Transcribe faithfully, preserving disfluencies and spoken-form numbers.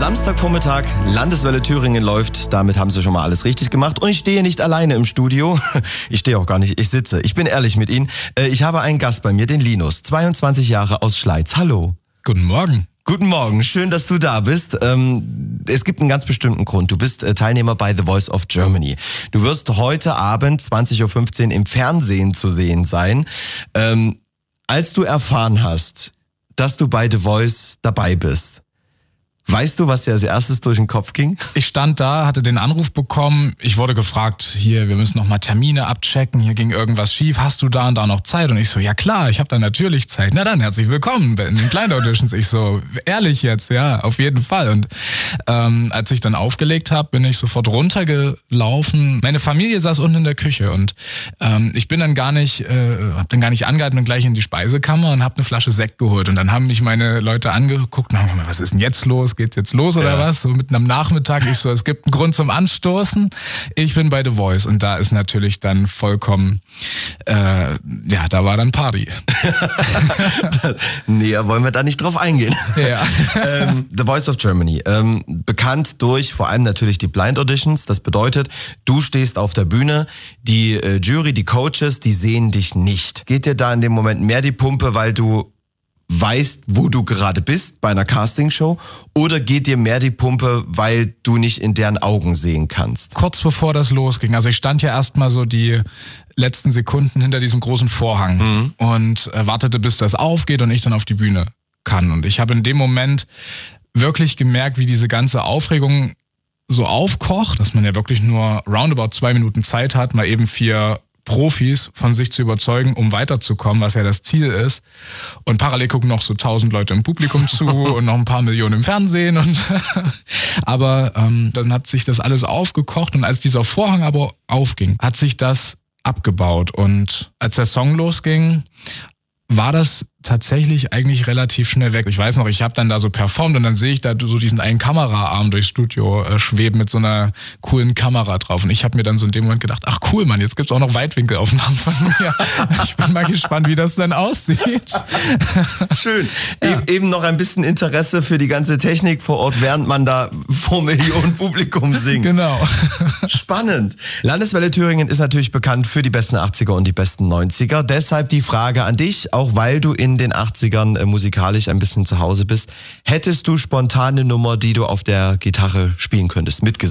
Samstagvormittag, Landeswelle Thüringen läuft. Damit haben sie schon mal alles richtig gemacht. Und ich stehe nicht alleine im Studio. Ich stehe auch gar nicht, ich sitze. Ich bin ehrlich mit Ihnen. Ich habe einen Gast bei mir, den Linus, zweiundzwanzig Jahre aus Schleiz. Hallo. Guten Morgen. Guten Morgen, schön, dass du da bist. Ähm, es gibt einen ganz bestimmten Grund. Du bist äh, Teilnehmer bei The Voice of Germany. Du wirst heute Abend zwanzig Uhr fünfzehn im Fernsehen zu sehen sein. Ähm, als du erfahren hast, dass du bei The Voice dabei bist, weißt du, was dir als erstes durch den Kopf ging? Ich stand da, hatte den Anruf bekommen. Ich wurde gefragt, hier, wir müssen noch mal Termine abchecken. Hier ging irgendwas schief. Hast du da und da noch Zeit? Und ich so, ja klar, ich habe da natürlich Zeit. Na dann, herzlich willkommen in den Klein-Auditions. Ich so, ehrlich jetzt, ja, auf jeden Fall. Und ähm, als ich dann aufgelegt habe, bin ich sofort runtergelaufen. Meine Familie saß unten in der Küche und ähm, ich bin dann gar nicht, äh, hab dann gar nicht angehalten und gleich in die Speisekammer und habe eine Flasche Sekt geholt. Und dann haben mich meine Leute angeguckt und haben gesagt, was ist denn jetzt los? Geht's jetzt los oder ja. was? So mitten am Nachmittag. Ich so, es gibt einen Grund zum Anstoßen. Ich bin bei The Voice und da ist natürlich dann vollkommen, äh, ja, da war dann Party. Näher wollen wir da nicht drauf eingehen. Ja. ähm, The Voice of Germany, ähm, bekannt durch vor allem natürlich die Blind Auditions. Das bedeutet, du stehst auf der Bühne, die äh, Jury, die Coaches, die sehen dich nicht. Geht dir da in dem Moment mehr die Pumpe, weil du weißt, wo du gerade bist bei einer Castingshow, oder geht dir mehr die Pumpe, weil du nicht in deren Augen sehen kannst? Kurz bevor das losging, also ich stand ja erstmal so die letzten Sekunden hinter diesem großen Vorhang mhm. und äh, wartete, bis das aufgeht und ich dann auf die Bühne kann. Und ich habe in dem Moment wirklich gemerkt, wie diese ganze Aufregung so aufkocht, dass man ja wirklich nur roundabout zwei Minuten Zeit hat, mal eben vier Profis von sich zu überzeugen, um weiterzukommen, was ja das Ziel ist. Und parallel gucken noch so tausend Leute im Publikum zu und noch ein paar Millionen im Fernsehen. Und aber ähm, dann hat sich das alles aufgekocht und als dieser Vorhang aber aufging, hat sich das abgebaut. Und als der Song losging, war das tatsächlich eigentlich relativ schnell weg. Ich weiß noch, ich habe dann da so performt und dann sehe ich da so diesen einen Kameraarm durchs Studio äh, schweben mit so einer coolen Kamera drauf. Und ich habe mir dann so in dem Moment gedacht, ach cool, Mann, jetzt gibt's auch noch Weitwinkelaufnahmen von mir. Ich bin mal gespannt, wie das dann aussieht. Schön. Ja. E- eben noch ein bisschen Interesse für die ganze Technik vor Ort, während man da vor Millionen Publikum singt. Genau. Spannend. Landeswelle Thüringen ist natürlich bekannt für die besten achtziger und die besten neunziger. Deshalb die Frage an dich, auch weil du in den achtzigern äh, musikalisch ein bisschen zu Hause bist. Hättest du spontane Nummer, die du auf der Gitarre spielen könntest, mitgesungen?